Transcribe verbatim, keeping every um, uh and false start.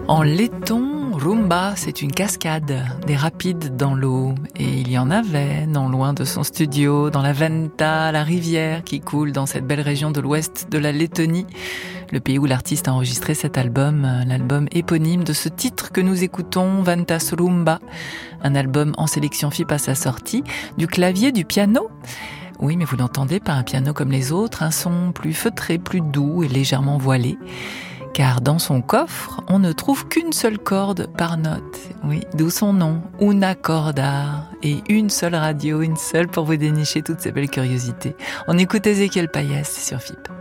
En laiton, Rumba, c'est une cascade, des rapides dans l'eau. Et il y en avait, non loin de son studio, dans la Venta, la rivière qui coule dans cette belle région de l'ouest de la Lettonie. Le pays où l'artiste a enregistré cet album, l'album éponyme de ce titre que nous écoutons, Ventas Rumba. Un album en sélection F I P à sa sortie, du clavier, du piano. Oui, mais vous l'entendez, pas un piano comme les autres, un son plus feutré, plus doux et légèrement voilé. Car dans son coffre, on ne trouve qu'une seule corde par note. Oui, d'où son nom, Una Corda. Et une seule radio, une seule pour vous dénicher toutes ces belles curiosités. On écoute Ezequiel Payas sur F I P.